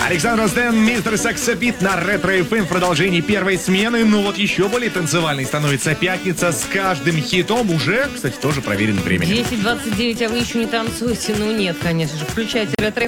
Александр Стэн, мистер Саксопит на Ретро-ФМ в продолжении первой смены. Ну вот еще более танцевальной становится пятница с каждым хитом. Уже, кстати, тоже проверенным временем. 10:29, а вы еще не танцуете? Ну нет, конечно же. Включайте Ретро-ФМ.